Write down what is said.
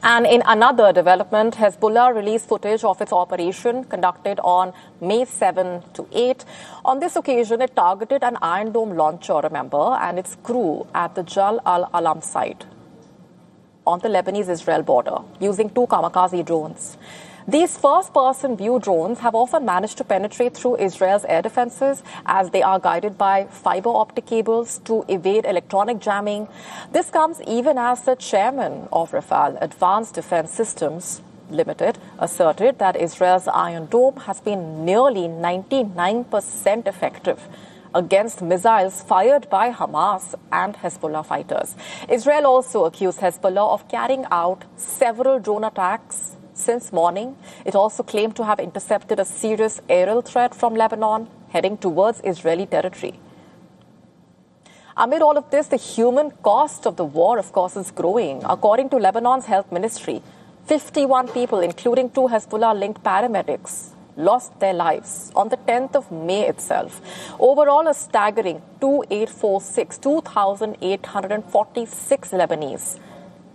And in another development, Hezbollah released footage of its operation conducted on May 7 to 8. On this occasion, it targeted an Iron Dome launcher, remember, and its crew at the Jal al-Alam site on the Lebanese-Israel border using 2 kamikaze drones. These first-person view drones have often managed to penetrate through Israel's air defenses as they are guided by fiber optic cables to evade electronic jamming. This comes even as the chairman of Rafale Advanced Defense Systems Limited asserted that Israel's Iron Dome has been nearly 99% effective against missiles fired by Hamas and Hezbollah fighters. Israel also accused Hezbollah of carrying out several drone attacks since morning. It also claimed to have intercepted a serious aerial threat from Lebanon heading towards Israeli territory. Amid all of this, the human cost of the war, of course, is growing. According to Lebanon's health ministry, 51 people, including 2 Hezbollah-linked paramedics, lost their lives on the 10th of May itself. Overall, a staggering 2,846 Lebanese